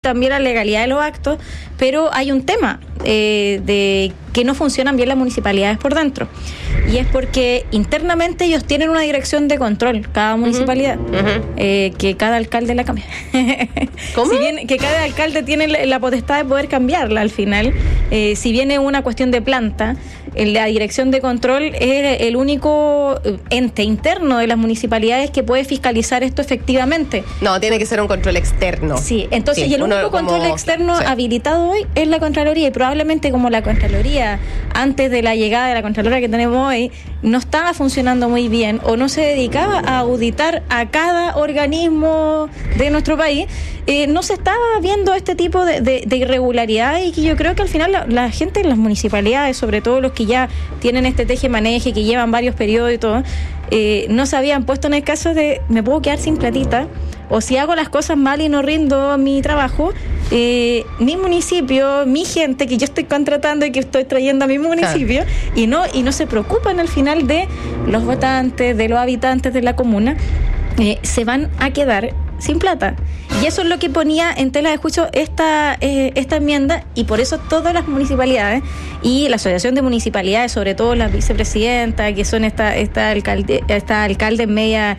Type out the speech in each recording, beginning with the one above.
también la legalidad de los actos, pero hay un tema de que no funcionan bien las municipalidades por dentro, y es porque internamente ellos tienen una dirección de control, cada municipalidad, que cada alcalde la cambia. ¿Cómo? Si bien que cada alcalde tiene la potestad de poder cambiarla al final, si bien es una cuestión de planta, la dirección de control es el único ente interno de las municipalidades que puede fiscalizar esto efectivamente. No, tiene que ser un control externo. Sí, entonces, y el único control externo habilitado hoy es la Contraloría, y probablemente como la Contraloría, antes de la llegada de la Contralora que tenemos hoy, no estaba funcionando muy bien o no se dedicaba a auditar a cada organismo de nuestro país, no se estaba viendo este tipo de irregularidades, y que yo creo que al final la gente en las municipalidades, sobre todo los que ya tienen este teje-maneje, que llevan varios periodos y todo, no se habían puesto en el caso de me puedo quedar sin platita, o si hago las cosas mal y no rindo mi trabajo, mi municipio, mi gente que yo estoy contratando y que estoy trayendo a mi municipio, y no se preocupan al final de los votantes, de los habitantes de la comuna, se van a quedar sin plata. Y eso es lo que ponía en tela de juicio esta enmienda, y por eso todas las municipalidades y la Asociación de Municipalidades, sobre todo las vicepresidentas, que son esta alcalde media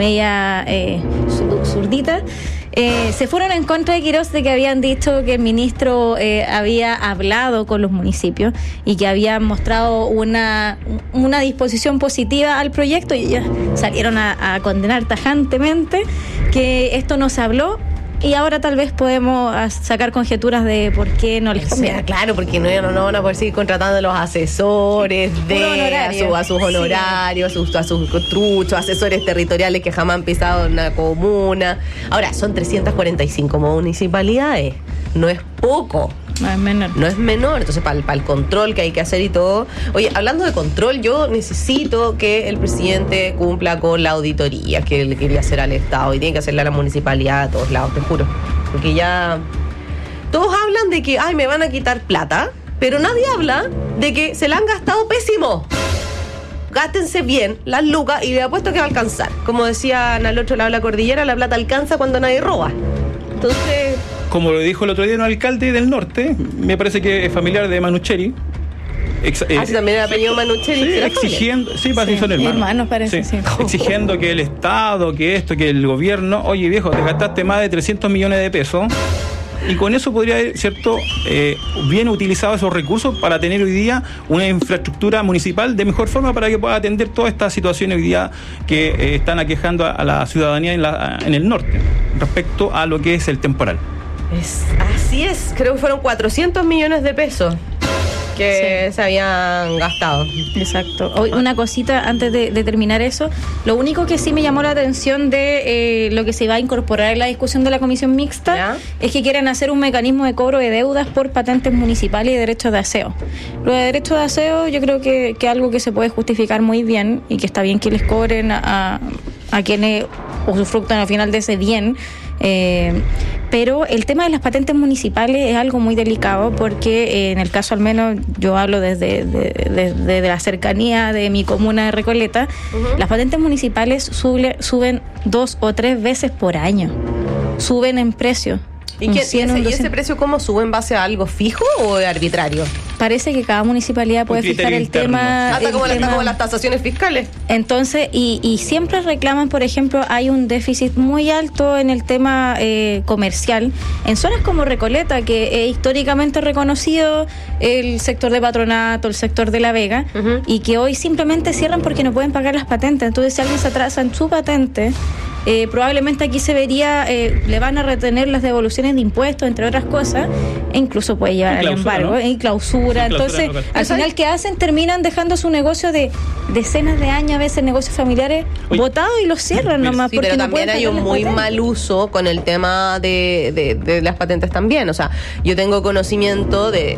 zurdita, se fueron en contra de Quirós, de que habían dicho que el ministro había hablado con los municipios y que había mostrado una disposición positiva al proyecto, y ellos salieron a condenar tajantemente que esto no se habló. Y ahora tal vez podemos sacar conjeturas de por qué no les conviene. Claro, porque no van a poder seguir contratando a los asesores a sus honorarios, a sus truchos, asesores territoriales que jamás han pisado en una comuna. Ahora, son 345 municipalidades, no es poco. No es menor, entonces para el control que hay que hacer y todo. Oye, hablando de control, yo necesito que el presidente cumpla con la auditoría que le quería hacer al Estado, y tiene que hacerle a la municipalidad a todos lados, te juro. Porque ya todos hablan de que me van a quitar plata, pero nadie habla de que se la han gastado pésimo. Gástense bien las lucas y les apuesto que va a alcanzar. Como decían al otro lado de la cordillera, la plata alcanza cuando nadie roba. Entonces, como lo dijo el otro día un alcalde del norte, me parece que es familiar de Manucheri. También el apellido Manucheri. Sí, exigiendo, parece que son hermanos. Parece, sí. Exigiendo que el Estado, que el gobierno, oye viejo, te gastaste más de 300 millones de pesos, y con eso podría haber, ¿cierto?, bien utilizado esos recursos para tener hoy día una infraestructura municipal de mejor forma, para que pueda atender todas estas situaciones hoy día que están aquejando a la ciudadanía en el norte respecto a lo que es el temporal. Así es, creo que fueron 400 millones de pesos que se habían gastado. Exacto. Hoy, una cosita antes de terminar eso, lo único que sí me llamó la atención de lo que se va a incorporar en la discusión de la comisión mixta es que quieren hacer un mecanismo de cobro de deudas por patentes municipales y derechos de aseo. Lo de derechos de aseo yo creo que es algo que se puede justificar muy bien, y que está bien que les cobren a quienes usufructan al final de ese bien. Pero el tema de las patentes municipales es algo muy delicado, porque en el caso, al menos yo hablo desde la cercanía de mi comuna de Recoleta, las patentes municipales suben 2 o 3 veces por año, suben en precio. ¿Y ese precio cómo sube? ¿En base a algo fijo o arbitrario? Parece que cada municipalidad puede fijar el tema. Hasta como las tasaciones fiscales. Entonces, y siempre reclaman, por ejemplo, hay un déficit muy alto en el tema comercial, en zonas como Recoleta, que es históricamente reconocido el sector de Patronato, el sector de La Vega, y que hoy simplemente cierran porque no pueden pagar las patentes. Entonces, si alguien se atrasa en su patente, probablemente aquí se vería, le van a retener las devoluciones de impuestos, entre otras cosas, e incluso puede llevar al embargo, ¿no? Y clausura. Entonces, al final, ¿qué hacen? Terminan dejando su negocio de decenas de años, a veces negocios familiares, botados, y los cierran nomás. Sí, pero también hay un muy mal uso con el tema de las patentes también. O sea, yo tengo conocimiento de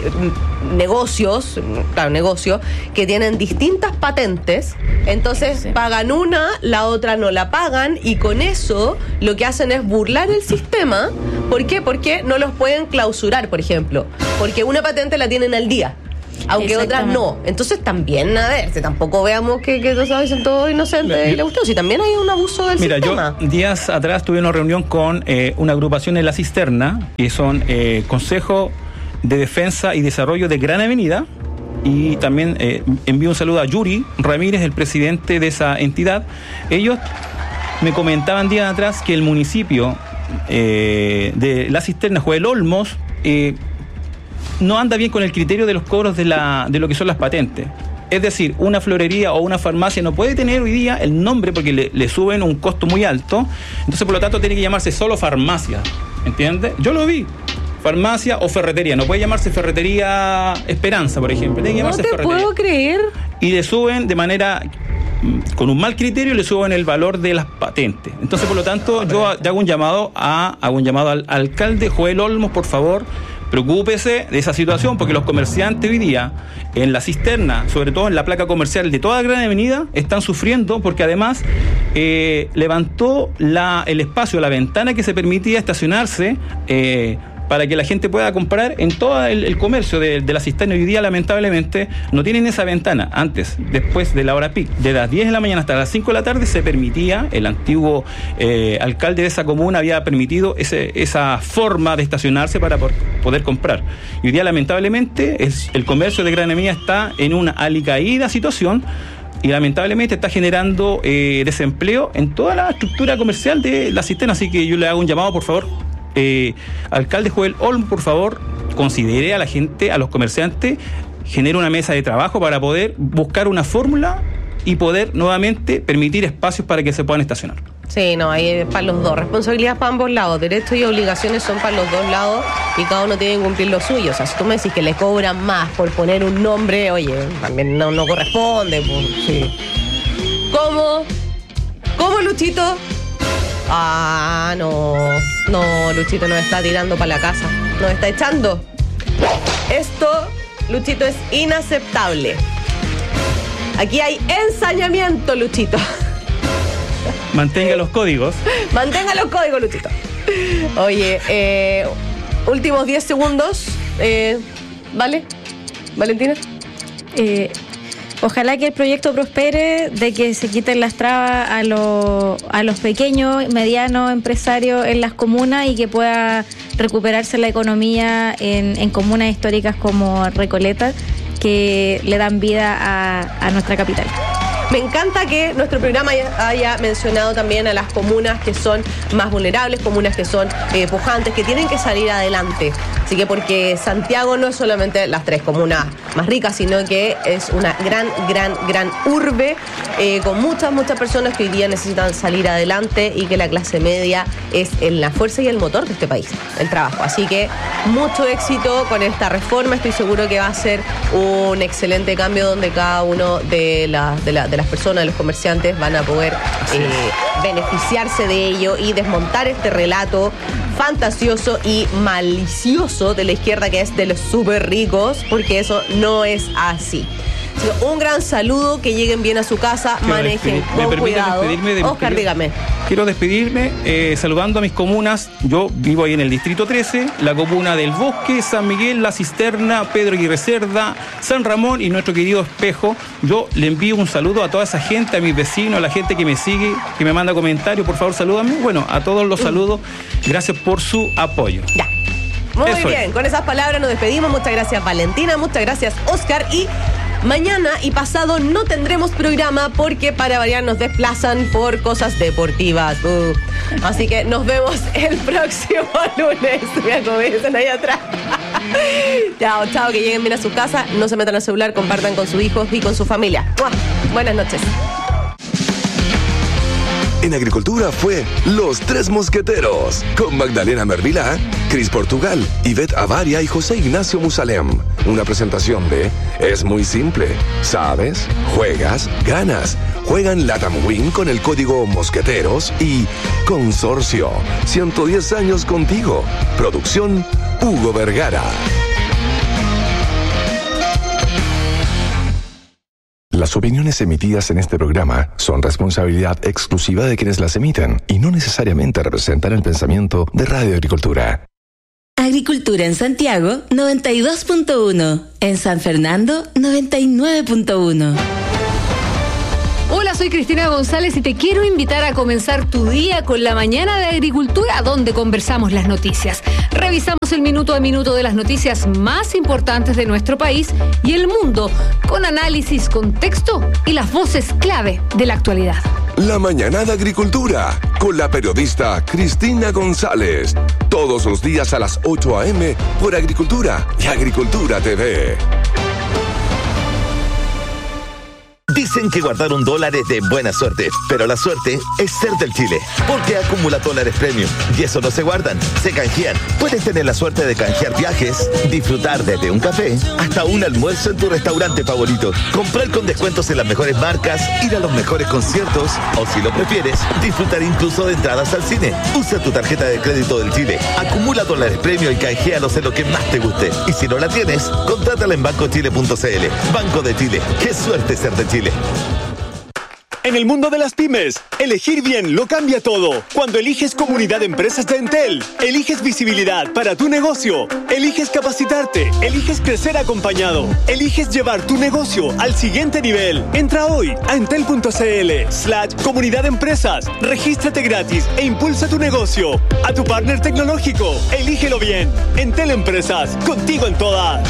negocios que tienen distintas patentes, entonces pagan una, la otra no la pagan, y con eso lo que hacen es burlar el sistema. ¿Por qué? Porque no los pueden clausurar, por ejemplo, porque una patente la tienen al día. aunque otras no. Entonces también, a ver, si tampoco veamos que todos dicen todo inocente y le gustó, si también hay un abuso del sistema. Yo días atrás tuve una reunión con una agrupación en La Cisterna, que son Consejo de Defensa y Desarrollo de Gran Avenida, y también envío un saludo a Yuri Ramírez, el presidente de esa entidad. Ellos me comentaban días atrás que el municipio de La Cisterna, Joel Olmos, no anda bien con el criterio de los cobros de lo que son las patentes. Es decir, una florería o una farmacia no puede tener hoy día el nombre porque le suben un costo muy alto. Entonces, por lo tanto, tiene que llamarse solo farmacia. ¿Entiendes? Yo lo vi. Farmacia o ferretería. No puede llamarse Ferretería Esperanza, por ejemplo. Tiene que llamarse ferretería. No te puedo creer. Y le suben de manera, con un mal criterio, le suben el valor de las patentes. Entonces, por lo tanto, yo hago un llamado al alcalde Joel Olmos, por favor, preocúpese de esa situación, porque los comerciantes hoy día en La Cisterna, sobre todo en la placa comercial de toda Gran Avenida, están sufriendo porque además levantó el espacio, la ventana que se permitía estacionarse para que la gente pueda comprar en todo el comercio de La Cisterna. Hoy día, lamentablemente, no tienen esa ventana. Antes, después de la hora pic, de las 10 de la mañana hasta las 5 de la tarde, se permitía, el antiguo alcalde de esa comuna había permitido esa forma de estacionarse para poder comprar. Y hoy día, lamentablemente, el comercio de Gran Avenida está en una alicaída situación, y lamentablemente está generando desempleo en toda la estructura comercial de La Cisterna. Así que yo le hago un llamado, por favor, alcalde Joel Olmos, por favor, considere a la gente, a los comerciantes, genere una mesa de trabajo para poder buscar una fórmula y poder nuevamente permitir espacios para que se puedan estacionar. Sí, no, ahí es para los dos. Responsabilidad para ambos lados. Derechos y obligaciones son para los dos lados y cada uno tiene que cumplir lo suyo. O sea, si tú me decís que le cobran más por poner un nombre, oye, también no corresponde. Pues, sí. ¿Cómo, Luchito? No, Luchito nos está tirando para la casa. Nos está echando. Esto, Luchito, es inaceptable. Aquí hay ensañamiento, Luchito. Mantenga los códigos. Mantenga los códigos, Luchito. Oye, últimos 10 segundos. ¿Vale? ¿Valentina? Ojalá que el proyecto prospere, de que se quiten las trabas a los pequeños, medianos empresarios en las comunas y que pueda recuperarse la economía en comunas históricas como Recoleta, que le dan vida a nuestra capital. Me encanta que nuestro programa haya mencionado también a las comunas que son más vulnerables, comunas que son pujantes, que tienen que salir adelante. Así que porque Santiago no es solamente las 3 comunas más ricas, sino que es una gran urbe con muchas personas que hoy día necesitan salir adelante y que la clase media es la fuerza y el motor de este país, el trabajo. Así que mucho éxito con esta reforma. Estoy seguro que va a ser un excelente cambio donde cada uno de las personas, de los comerciantes, van a poder beneficiarse de ello y desmontar este relato fantasioso y malicioso de la izquierda, que es de los súper ricos, porque eso no es así. Un gran saludo, que lleguen bien a su casa, manejen con cuidado. Oscar, dígame. Quiero despedirme saludando a mis comunas. Yo vivo ahí en el Distrito 13, la comuna del Bosque, San Miguel, La Cisterna, Pedro Aguirre Cerda, San Ramón y nuestro querido Espejo. Yo le envío un saludo a toda esa gente, a mis vecinos, a la gente que me sigue, que me manda comentarios. Por favor, salúdame. Bueno, a todos los saludos. Gracias por su apoyo. Ya. Muy bien, con esas palabras nos despedimos. Muchas gracias, Valentina. Muchas gracias, Oscar. Y mañana y pasado no tendremos programa porque, para variar, nos desplazan por cosas deportivas. Así que nos vemos el próximo lunes. Mira cómo dicen ahí atrás. Chao, que lleguen bien a su casa. No se metan al celular, compartan con sus hijos y con su familia. ¡Mua! Buenas noches. En Agricultura fue Los Tres Mosqueteros, con Magdalena Mervilá, Cris Portugal, Ivette Avaria y José Ignacio Musalem. Una presentación de Es muy simple. ¿Sabes? Juegas, ganas. Juegan Latam Win con el código Mosqueteros y Consorcio. 110 años contigo. Producción Hugo Vergara. Las opiniones emitidas en este programa son responsabilidad exclusiva de quienes las emiten y no necesariamente representan el pensamiento de Radio Agricultura. Agricultura en Santiago, 92.1. En San Fernando, 99.1. Hola, soy Cristina González y te quiero invitar a comenzar tu día con la mañana de agricultura, donde conversamos las noticias. Revisamos el minuto a minuto de las noticias más importantes de nuestro país y el mundo, con análisis, contexto y las voces clave de la actualidad. La mañana de agricultura, con la periodista Cristina González. Todos los días a las 8 a.m. por Agricultura y Agricultura TV. Dicen que guardar un dólar es de buena suerte, pero la suerte es ser del Chile, porque acumula dólares premium y eso no se guardan, se canjean. Puedes tener la suerte de canjear viajes, disfrutar desde un café hasta un almuerzo en tu restaurante favorito, comprar con descuentos en las mejores marcas, ir a los mejores conciertos o, si lo prefieres, disfrutar incluso de entradas al cine. Usa tu tarjeta de crédito del Chile, acumula dólares premium y canjealos en lo que más te guste. Y si no la tienes, contrátala en bancochile.cl. Banco de Chile, qué suerte ser de Chile. En el mundo de las pymes, elegir bien lo cambia todo. Cuando eliges Comunidad de Empresas de Entel, eliges visibilidad para tu negocio, eliges capacitarte, eliges crecer acompañado, eliges llevar tu negocio al siguiente nivel. Entra hoy a entel.cl/comunidad de empresas, regístrate gratis e impulsa tu negocio. A tu partner tecnológico, elígelo bien. Entel Empresas, contigo en todas.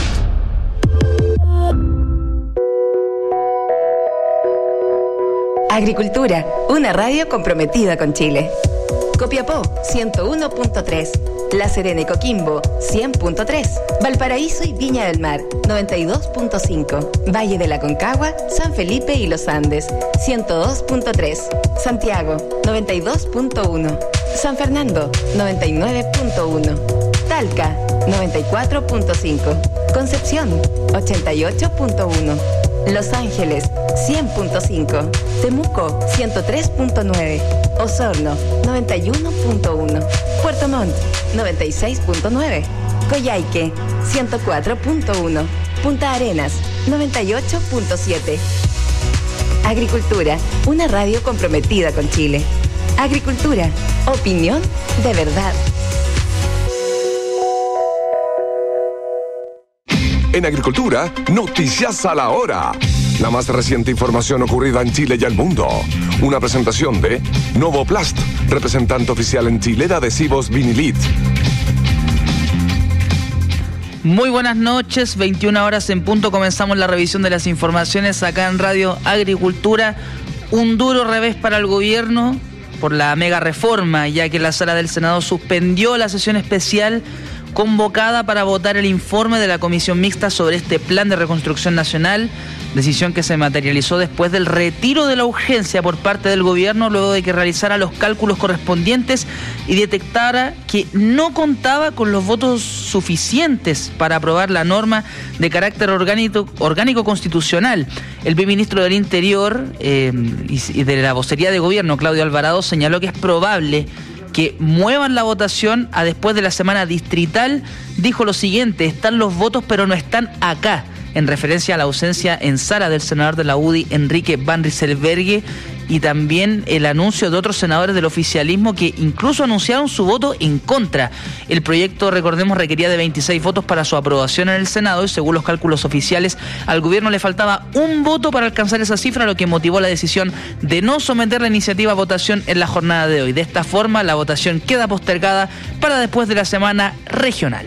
Agricultura, una radio comprometida con Chile. Copiapó, 101.3. La Serena y Coquimbo, 100.3. Valparaíso y Viña del Mar, 92.5. Valle de la Concagua, San Felipe y Los Andes, 102.3. Santiago, 92.1. San Fernando, 99.1. Talca, 94.5. Concepción, 88.1. Los Ángeles, 100.5. Temuco, 103.9. Osorno, 91.1. Puerto Montt, 96.9. Coyhaique, 104.1. Punta Arenas, 98.7. Agricultura, una radio comprometida con Chile. Agricultura, opinión de verdad. En Agricultura, noticias a la hora. La más reciente información ocurrida en Chile y el mundo. Una presentación de Novoplast, representante oficial en Chile de adhesivos Vinilit. Muy buenas noches, 21 horas en punto. Comenzamos la revisión de las informaciones acá en Radio Agricultura. Un duro revés para el gobierno por la mega reforma, ya que la Sala del Senado suspendió la sesión especial convocada para votar el informe de la Comisión Mixta sobre este Plan de Reconstrucción Nacional, decisión que se materializó después del retiro de la urgencia por parte del gobierno luego de que realizara los cálculos correspondientes y detectara que no contaba con los votos suficientes para aprobar la norma de carácter orgánico constitucional. El viceministro del Interior y de la vocería de gobierno, Claudio Alvarado, señaló que es probable que muevan la votación a después de la semana distrital. Dijo lo siguiente: están los votos pero no están acá, en referencia a la ausencia en sala del senador de la UDI, Enrique Van Rysselberghe, y también el anuncio de otros senadores del oficialismo que incluso anunciaron su voto en contra. El proyecto, recordemos, requería de 26 votos para su aprobación en el Senado y según los cálculos oficiales al gobierno le faltaba un voto para alcanzar esa cifra, lo que motivó la decisión de no someter la iniciativa a votación en la jornada de hoy. De esta forma, la votación queda postergada para después de la semana regional.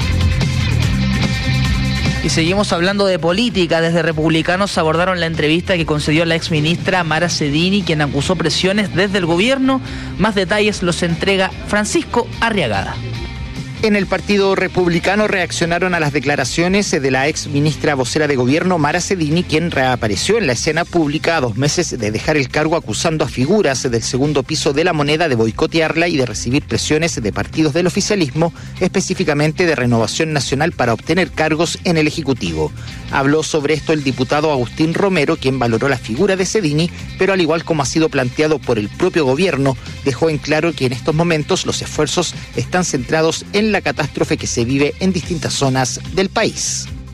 Y seguimos hablando de política. Desde Republicanos abordaron la entrevista que concedió la exministra Mara Cedini, quien acusó presiones desde el gobierno. Más detalles los entrega Francisco Arriagada. En el Partido Republicano reaccionaron a las declaraciones de la ex ministra vocera de gobierno Mara Cedini, quien reapareció en la escena pública a 2 meses de dejar el cargo, acusando a figuras del segundo piso de La Moneda de boicotearla y de recibir presiones de partidos del oficialismo, específicamente de Renovación Nacional, para obtener cargos en el Ejecutivo. Habló sobre esto el diputado Agustín Romero, quien valoró la figura de Cedini, pero al igual como ha sido planteado por el propio gobierno, dejó en claro que en estos momentos los esfuerzos están centrados en la catástrofe que se vive en distintas zonas del país.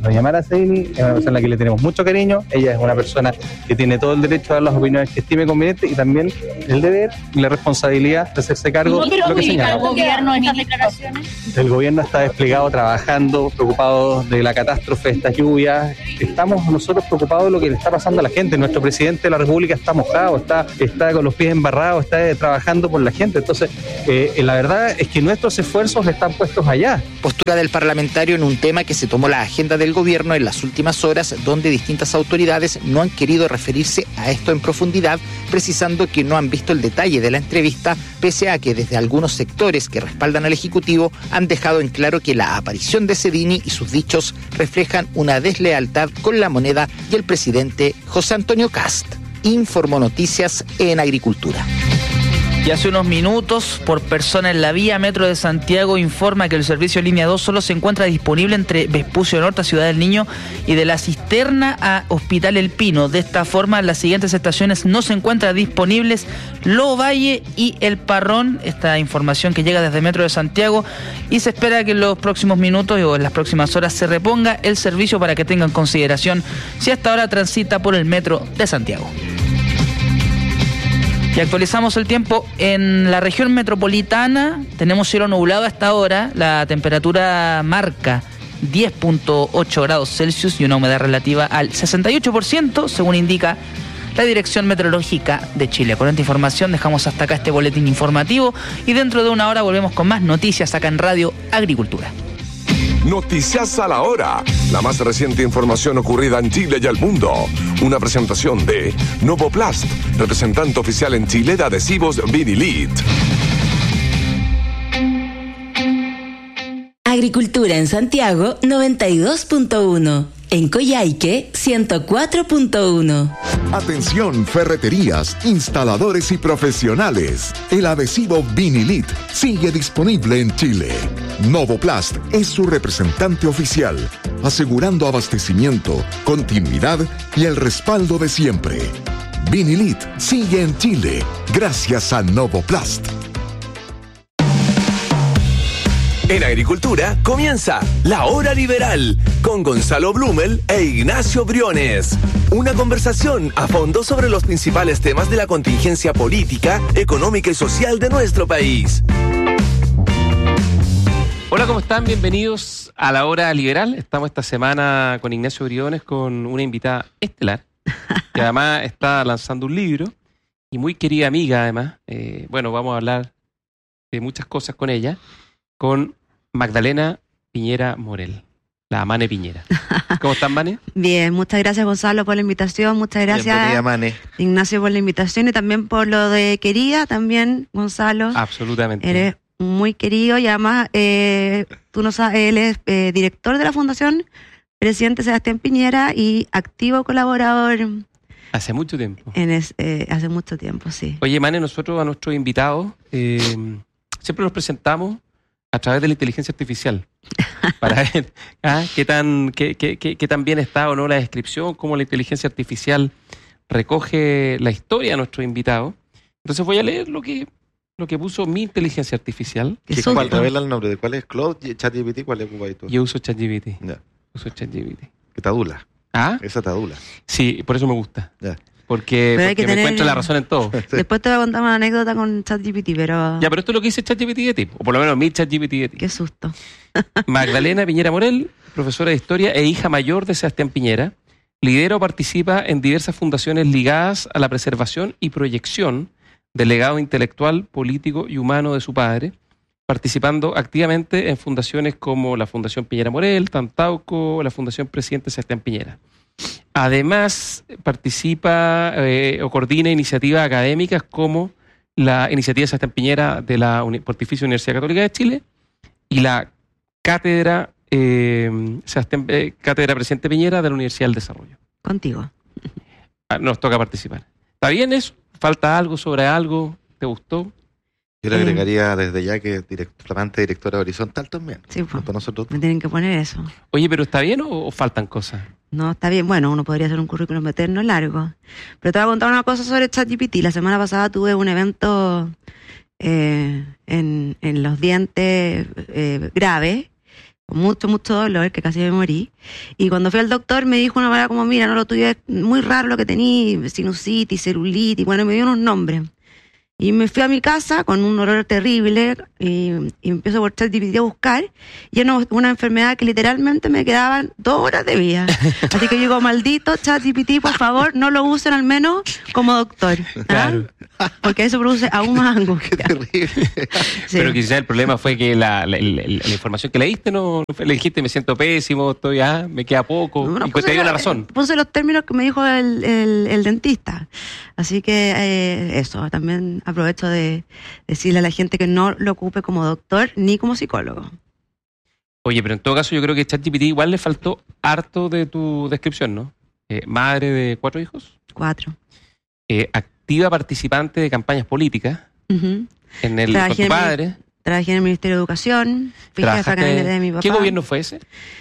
Doña Mara Sedini es una persona a la que le tenemos mucho cariño. Ella es una persona que tiene todo el derecho a dar las opiniones que estime conveniente y también el deber y la responsabilidad de hacerse cargo de lo que señala. ¿El gobierno en estas declaraciones? El gobierno está desplegado, trabajando, preocupado de la catástrofe de estas lluvias. Estamos nosotros preocupados de lo que le está pasando a la gente. Nuestro presidente de la República está mojado, está con los pies embarrados, está trabajando por la gente. Entonces, la verdad es que nuestros esfuerzos están puestos allá. Postura del parlamentario en un tema que se tomó la agenda del gobierno en las últimas horas, donde distintas autoridades no han querido referirse a esto en profundidad, precisando que no han visto el detalle de la entrevista, pese a que desde algunos sectores que respaldan al Ejecutivo han dejado en claro que la aparición de Sedini y sus dichos reflejan una deslealtad con la moneda y el presidente José Antonio Kast. Informó Noticias en Agricultura. Y hace unos minutos, por persona en la vía Metro de Santiago, informa que el servicio Línea 2 solo se encuentra disponible entre Vespucio Norte a Ciudad del Niño y de La Cisterna a Hospital El Pino. De esta forma, las siguientes estaciones no se encuentran disponibles: Lobo Valle y El Parrón. Esta información que llega desde Metro de Santiago, y se espera que en los próximos minutos o en las próximas horas se reponga el servicio para que tengan consideración si hasta ahora transita por el Metro de Santiago. Y actualizamos el tiempo. En la región metropolitana tenemos cielo nublado hasta ahora. La temperatura marca 10.8 grados Celsius y una humedad relativa al 68%, según indica la Dirección Meteorológica de Chile. Con esta información dejamos hasta acá este boletín informativo y dentro de una hora volvemos con más noticias acá en Radio Agricultura. Noticias a la hora. La más reciente información ocurrida en Chile y el mundo. Una presentación de Novoplast, representante oficial en Chile de adhesivos Vinilit. Agricultura en Santiago 92.1. En Coyhaique 104.1. Atención, ferreterías, instaladores y profesionales. El adhesivo Vinilit sigue disponible en Chile. Novoplast es su representante oficial, asegurando abastecimiento, continuidad y el respaldo de siempre. Vinilit sigue en Chile gracias a Novoplast. En Agricultura comienza La Hora Liberal con Gonzalo Blumel e Ignacio Briones. Una conversación a fondo sobre los principales temas de la contingencia política, económica y social de nuestro país. Hola, ¿cómo están? Bienvenidos a La Hora Liberal. Estamos esta semana con Ignacio Briones con una invitada estelar, que además está lanzando un libro y muy querida amiga además. Vamos a hablar de muchas cosas con ella, con Magdalena Piñera Morel, la Mane Piñera. ¿Cómo estás, Mane? Bien, muchas gracias, Gonzalo, por la invitación. Muchas gracias, Mane. Ignacio, por la invitación y también por lo de querida, también, Gonzalo. Absolutamente. Eres muy querido y además, tú no sabes, él es director de la Fundación Presidente Sebastián Piñera y activo colaborador. Hace mucho tiempo. Hace mucho tiempo, sí. Oye, Mane, nosotros a nuestros invitados siempre los presentamos a través de la inteligencia artificial para ver qué tan bien está o no la descripción, cómo la inteligencia artificial recoge la historia de nuestros invitados. Entonces voy a leer lo que puso mi inteligencia artificial. ¿Cuál revela el nombre? ¿De cuál es Claude? ¿ChatGPT? ¿Cuál es tú? Yo uso ChatGPT. Ya. Uso ChatGPT. Que te adula. ¿Ah? Esa te adula. Sí, por eso me gusta. Ya. Porque me encuentro la razón en todo. Después te voy a contar una anécdota con ChatGPT, pero... Ya, pero esto es lo que dice ChatGPT de ti, o por lo menos mi ChatGPT de ti. Qué susto. Magdalena Piñera Morel, profesora de Historia e hija mayor de Sebastián Piñera, lidera o participa en diversas fundaciones ligadas a la preservación y proyección del legado intelectual, político y humano de su padre, participando activamente en fundaciones como la Fundación Piñera Morel, Tantauco, la Fundación Presidente Sebastián Piñera. Además, participa o coordina iniciativas académicas como la Iniciativa Sebastián Piñera de la Pontificia Universidad Católica de Chile y la Cátedra Cátedra Presidente Piñera de la Universidad del Desarrollo. Contigo. Nos toca participar. ¿Está bien eso? ¿Falta algo sobre algo? ¿Te gustó? Yo le agregaría desde ya que flamante directora horizontal también. Sí, pues, para nosotros. me tienen que poner eso. Oye, ¿pero está bien o faltan cosas? No, está bien. Bueno, uno podría hacer un currículum eterno largo. Pero te voy a contar una cosa sobre ChatGPT. La semana pasada tuve un evento en los dientes grave con mucho, mucho dolor, que casi me morí. Y cuando fui al doctor me dijo una manera como, mira, no, lo tuyo es muy raro lo que tenía, sinusitis, celulitis, bueno, me dio unos nombres. Y me fui a mi casa con un dolor terrible y empiezo por ChatGPT a buscar, y era una enfermedad que literalmente me quedaban 2 horas de vida. Así que yo digo, maldito ChatGPT, por favor, no lo usen al menos como doctor. Claro. Porque eso produce aún más angustia. Qué terrible. Sí. Pero quizás el problema fue que la información que le diste, le dijiste, me siento pésimo, estoy me queda poco, y pues te dio la razón. Puse los términos que me dijo el dentista. Así que eso, también aprovecho de decirle a la gente que no lo ocupe como doctor ni como psicólogo. Oye, pero en todo caso yo creo que ChatGPT igual le faltó harto de tu descripción, ¿no? Madre de 4 hijos. 4. Activa participante de campañas políticas. Uh-huh. Con tu padre. Trabajé en el Ministerio de Educación. Fui jefa académica de mi papá. ¿Qué gobierno fue ese?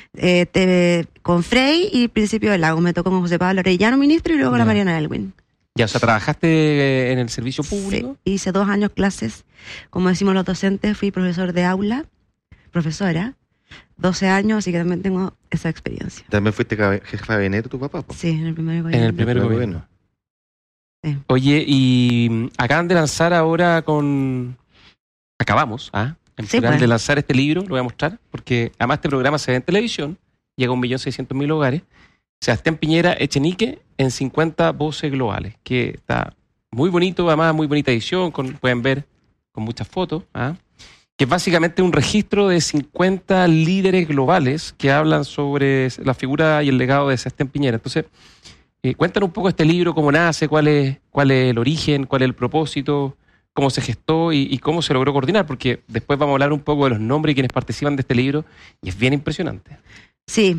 Con Frey y Principio del Lago. Me tocó con José Pablo Arellano, ministro, y luego con la Mariana Elwin. Ya, o sea, ¿trabajaste en el servicio público? Sí, hice 2 años clases. Como decimos los docentes, fui profesor de aula, profesora, 12 años, así que también tengo esa experiencia. ¿También fuiste jefa de gabinete tu papá? Sí, en el primer gobierno. En el primer gobierno. Sí. Oye, y acaban de lanzar ahora Acabamos, de lanzar este libro, lo voy a mostrar, porque además este programa se ve en televisión, llega a 1.600.000 hogares. Sebastián Piñera Echenique en 50 voces globales, que está muy bonito, además muy bonita edición, pueden ver con muchas fotos, que es básicamente un registro de 50 líderes globales que hablan sobre la figura y el legado de Sebastián Piñera. Entonces, cuéntanos un poco este libro, cómo nace, cuál es el origen, cuál es el propósito, cómo se gestó y cómo se logró coordinar, porque después vamos a hablar un poco de los nombres y quienes participan de este libro, y es bien impresionante. Sí,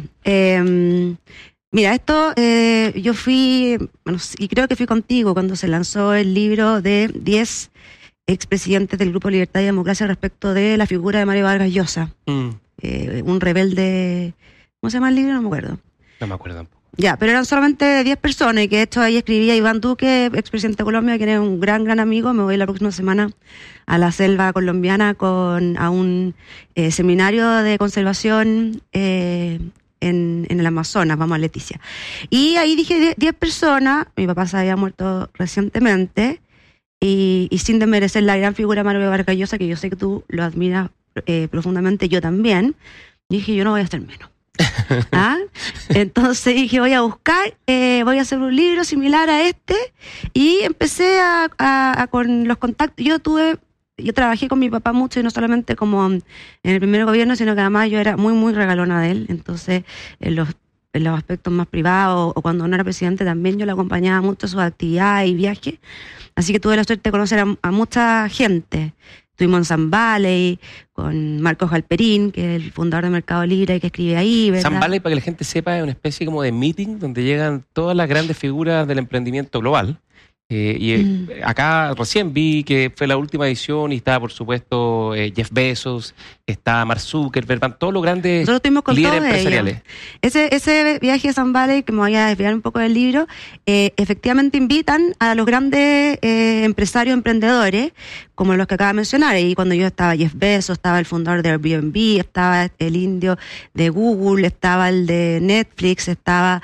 mira, esto yo fui, y creo que fui contigo cuando se lanzó el libro de 10 expresidentes del Grupo Libertad y Democracia respecto de la figura de Mario Vargas Llosa. Un rebelde, ¿cómo se llama el libro? No me acuerdo. No me acuerdo tampoco. Ya, pero eran solamente 10 personas, y que de hecho ahí escribía Iván Duque, expresidente de Colombia, que era un gran amigo. Me voy la próxima semana a la selva colombiana a un seminario de conservación en el Amazonas, vamos a Leticia. Y ahí dije 10 personas, mi papá se había muerto recientemente, y sin desmerecer la gran figura de Mario Vargas Llosa, que yo sé que tú lo admiras profundamente, yo también, dije, yo no voy a hacer menos. Entonces dije, voy a buscar, voy a hacer un libro similar a este, y empecé con los contactos. Yo trabajé con mi papá mucho, y no solamente como en el primer gobierno, sino que además yo era muy regalona de él. Entonces en los aspectos más privados, o cuando no era presidente, también yo le acompañaba mucho a sus actividades y viajes. Así que tuve la suerte de conocer a mucha gente. Estuvimos en Sun Valley con Marcos Galperín, que es el fundador de Mercado Libre, que escribe ahí, ¿verdad? Sun Valley, para que la gente sepa, es una especie como de meeting donde llegan todas las grandes figuras del emprendimiento global. Acá recién vi que fue la última edición, y estaba, por supuesto, Jeff Bezos, está Mark Zuckerberg, van todos los grandes líderes empresariales. Ese viaje a Sun Valley, que me voy a desviar un poco del libro, efectivamente invitan a los grandes empresarios, emprendedores, como los que acaba de mencionar. Y cuando yo estaba Jeff Bezos, estaba el fundador de Airbnb, estaba el indio de Google, estaba el de Netflix, estaba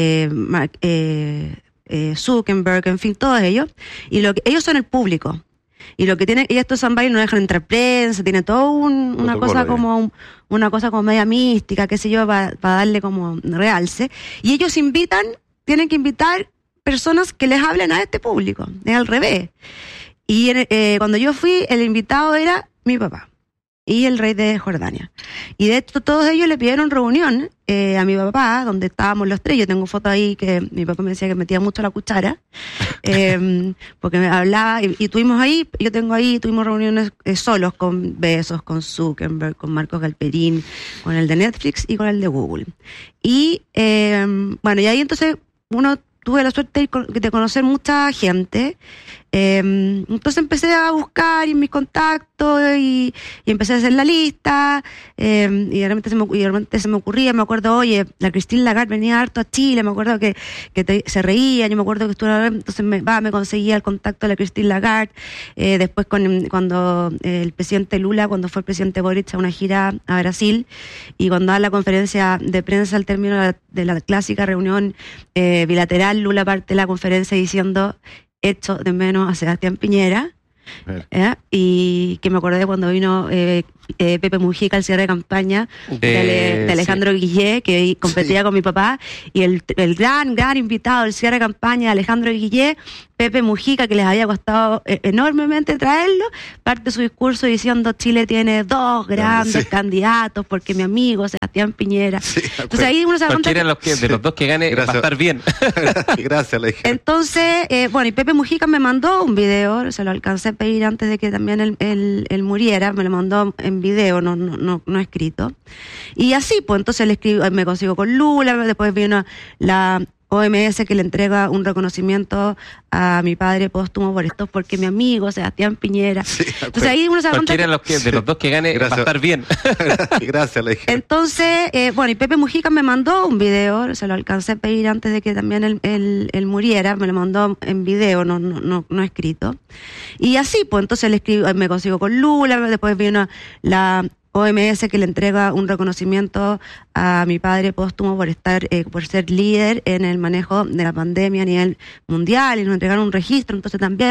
Zuckerberg, en fin, todos ellos. Y ellos son el público. Y lo que tienen, y estos Sun Valley no dejan entrar prensa, tiene todo una cosa como media mística, qué sé yo, para darle como realce. Y ellos tienen que invitar personas que les hablen a este público. Es al revés. Y cuando yo fui, el invitado era mi papá y el rey de Jordania. Y de hecho todos ellos le pidieron reunión a mi papá, donde estábamos los 3. Yo tengo fotos ahí que mi papá me decía que metía mucho la cuchara, porque me hablaba, y estuvimos ahí, tuvimos reuniones solos con Bezos, con Zuckerberg, con Marcos Galperín, con el de Netflix y con el de Google. Y bueno, y ahí entonces tuve la suerte de conocer mucha gente, Entonces empecé a buscar en mis contactos y empecé a hacer la lista, y realmente se me ocurría, me acuerdo, oye, la Christine Lagarde venía harto a Chile, me acuerdo que se reía, yo me acuerdo que estuvo, entonces me conseguía el contacto de la Christine Lagarde, después cuando el presidente Lula, cuando fue el presidente Boric a una gira a Brasil, y cuando da la conferencia de prensa al término de la clásica reunión bilateral, Lula parte de la conferencia diciendo: echo de menos a Sebastián Piñera, y que me acordé cuando vino Pepe Mujica al cierre de campaña de Alejandro Guillé, que competía con mi papá, y el gran invitado del cierre de campaña de Alejandro Guillé, Pepe Mujica, que les había costado enormemente traerlo, parte su discurso diciendo: Chile tiene dos grandes candidatos, porque mi amigo Sebastián Piñera. Entonces ahí uno se da cuenta de los dos que gane va a estar bien. Gracias, Alejandro. Entonces, y Pepe Mujica me mandó un video, se lo alcancé a pedir antes de que también él muriera, me lo mandó en video, no escrito. Y así, pues entonces me consigo con Lula, después vino la OMS, que le entrega un reconocimiento a mi padre póstumo por esto, porque mi amigo Sebastián Piñera. Entonces ahí uno se da cuenta de los dos que gane va a estar bien. Gracias, Alejandro. Entonces, y Pepe Mujica me mandó un video, se lo alcancé a pedir antes de que también él muriera, me lo mandó en video, no escrito. Y así, pues entonces me consigo con Lula, después vino la OMS, que le entrega un reconocimiento a mi padre póstumo por ser líder en el manejo de la pandemia a nivel mundial, y nos entregaron un registro, entonces también